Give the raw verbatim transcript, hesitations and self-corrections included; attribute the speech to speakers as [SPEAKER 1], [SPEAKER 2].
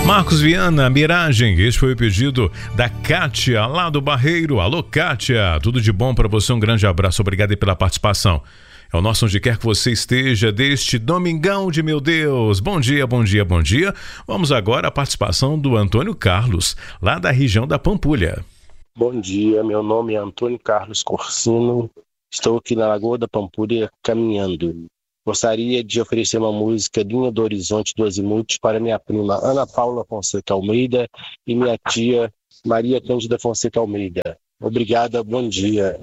[SPEAKER 1] Marcos Viana, Miragem, este foi o pedido da Kátia, lá do Barreiro. Alô, Kátia, tudo de bom para você, um grande abraço, obrigado aí pela participação. É o nosso onde quer que você esteja deste domingão de meu Deus. Bom dia, bom dia, bom dia. Vamos agora à participação do Antônio Carlos, lá da região da Pampulha.
[SPEAKER 2] Bom dia, meu nome é Antônio Carlos Corsino, estou aqui na Lagoa da Pampulha caminhando. Gostaria de oferecer uma música Linha do Horizonte do Azimuth para minha prima Ana Paula Fonseca Almeida e minha tia Maria Cândida Fonseca Almeida. Obrigada, bom dia.